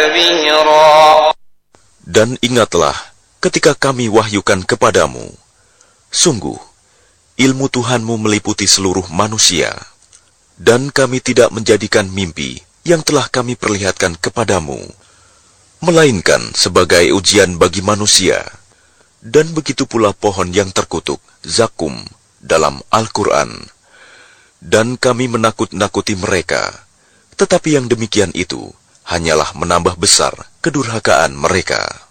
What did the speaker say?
Dan ingatlah ketika kami wahyukan kepadamu, sungguh ilmu Tuhanmu meliputi seluruh manusia, dan kami tidak menjadikan mimpi yang telah kami perlihatkan kepadamu, melainkan sebagai ujian bagi manusia. Dan begitu pula pohon yang terkutuk, zakum, dalam Al-Quran. Dan kami menakut-nakuti mereka, tetapi yang demikian itu hanyalah menambah besar kedurhakaan mereka.